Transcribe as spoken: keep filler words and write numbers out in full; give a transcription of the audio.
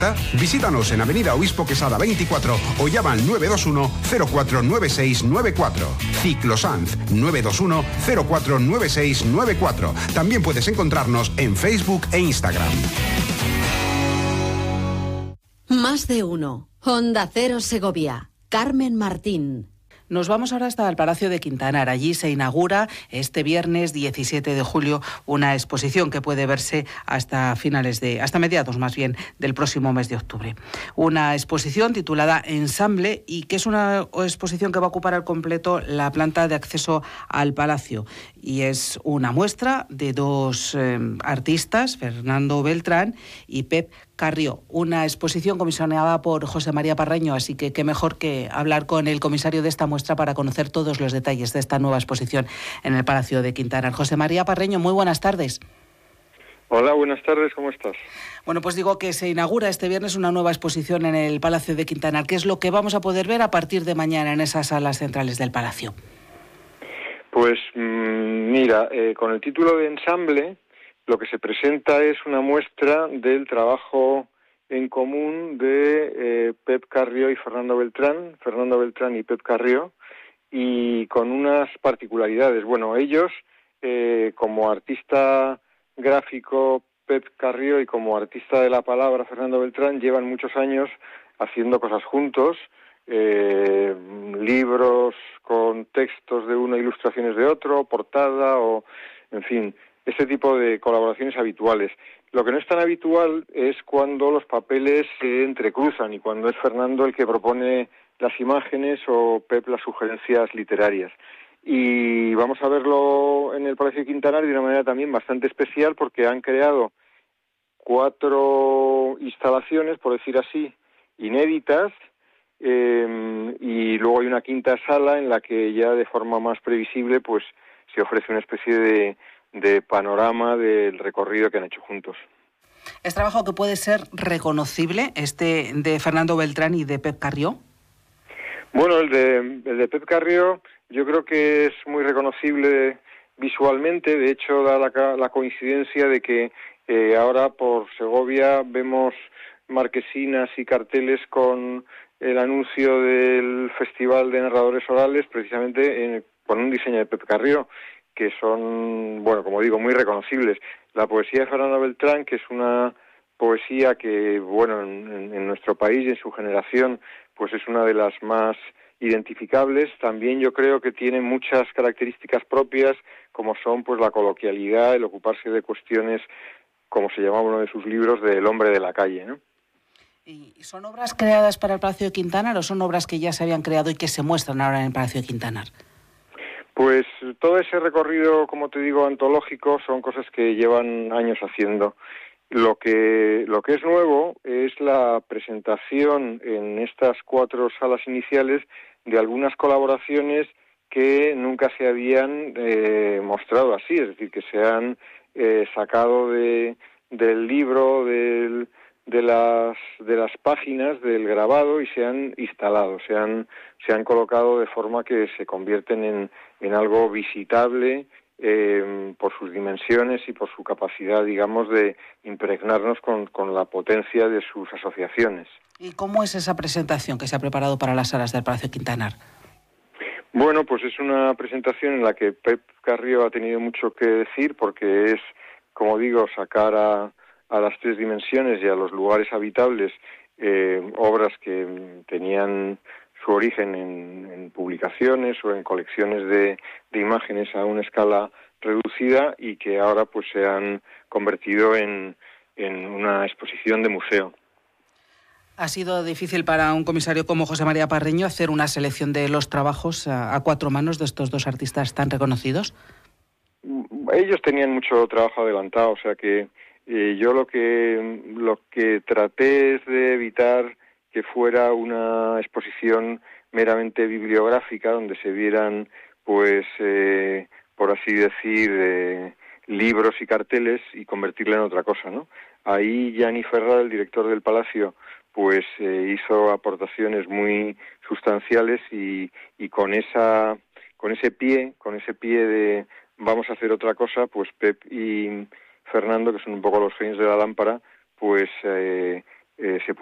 Visítanos en Avenida Obispo Quesada veinticuatro o llama al nueve dos uno cero cuatro nueve seis nueve cuatro. Ciclosanz nueve dos uno cero cuatro nueve seis nueve cuatro. También puedes encontrarnos en Facebook e Instagram. Más de uno. Honda Cero Segovia. Carmen Martín. Nos vamos ahora hasta el Palacio de Quintanar. Allí se inaugura este viernes diecisiete de julio una exposición que puede verse hasta finales de, hasta mediados más bien, del próximo mes de octubre. Una exposición titulada Ensamble y que es una exposición que va a ocupar al completo la planta de acceso al palacio. Y es una muestra de dos eh, artistas, Fernando Beltrán y Pep Carrió. Una exposición comisionada por José María Parreño, así que qué mejor que hablar con el comisario de esta muestra para conocer todos los detalles de esta nueva exposición en el Palacio de Quintanar. José María Parreño, muy buenas tardes. Hola, buenas tardes, ¿cómo estás? Bueno, pues digo que se inaugura este viernes una nueva exposición en el Palacio de Quintanar. ¿Qué es lo que vamos a poder ver a partir de mañana en esas salas centrales del Palacio? Pues mmm, mira, eh, con el título de Ensamble, lo que se presenta es una muestra del trabajo en común de eh, Pep Carrió y Fernando Beltrán, Fernando Beltrán y Pep Carrió, y con unas particularidades. Bueno, ellos, eh, como artista gráfico Pep Carrió y como artista de la palabra Fernando Beltrán, llevan muchos años haciendo cosas juntos, eh, libros con textos de uno, ilustraciones de otro, portada o, en fin, ese tipo de colaboraciones habituales. Lo que no es tan habitual es cuando los papeles se entrecruzan y cuando es Fernando el que propone las imágenes o Pep las sugerencias literarias. Y vamos a verlo en el Palacio de Quintanar de una manera también bastante especial porque han creado cuatro instalaciones, por decir así, inéditas, eh, y luego hay una quinta sala en la que ya de forma más previsible pues se ofrece una especie de de panorama del recorrido que han hecho juntos. ¿Es trabajo que puede ser reconocible, este de Fernando Beltrán y de Pep Carrió? Bueno, el de, el de Pep Carrió yo creo que es muy reconocible visualmente. De hecho, da la, la coincidencia de que eh, ahora por Segovia vemos marquesinas y carteles con el anuncio del Festival de Narradores Orales, precisamente en, con un diseño de Pep Carrió, que son, bueno, como digo, muy reconocibles. La poesía de Fernando Beltrán, que es una poesía que, bueno, en, en nuestro país y en su generación, pues es una de las más identificables. También yo creo que tiene muchas características propias, como son, pues, la coloquialidad, el ocuparse de cuestiones, como se llama uno de sus libros, del hombre de la calle, ¿no? ¿Y son obras creadas para el Palacio de Quintanar o son obras que ya se habían creado y que se muestran ahora en el Palacio de Quintanar? Pues todo ese recorrido, como te digo, antológico, son cosas que llevan años haciendo. Lo que, lo que es nuevo es la presentación en estas cuatro salas iniciales de algunas colaboraciones que nunca se habían eh, mostrado así, es decir, que se han eh, sacado de, del libro, del, de las de las páginas del grabado y se han instalado, se han se han colocado de forma que se convierten en, en algo visitable eh, por sus dimensiones y por su capacidad, digamos, de impregnarnos con, con la potencia de sus asociaciones. ¿Y cómo es esa presentación que se ha preparado para las salas del Palacio de Quintanar? Bueno, pues es una presentación en la que Pep Carrió ha tenido mucho que decir porque es, como digo, sacar a a las tres dimensiones y a los lugares habitables, eh, obras que tenían su origen en, en publicaciones o en colecciones de, de imágenes a una escala reducida y que ahora pues se han convertido en, en una exposición de museo. ¿Ha sido difícil para un comisario como José María Parreño hacer una selección de los trabajos a, a cuatro manos de estos dos artistas tan reconocidos? Ellos tenían mucho trabajo adelantado, o sea que Eh, yo lo que lo que traté es de evitar que fuera una exposición meramente bibliográfica donde se vieran, pues, eh, por así decir, eh, libros y carteles y convertirla en otra cosa, ¿no? Ahí Gianni Ferrar, el director del Palacio, pues eh, hizo aportaciones muy sustanciales y, y con esa con ese pie, con ese pie de vamos a hacer otra cosa, pues Pep y Fernando, que son un poco los genios de la lámpara, pues eh, eh, se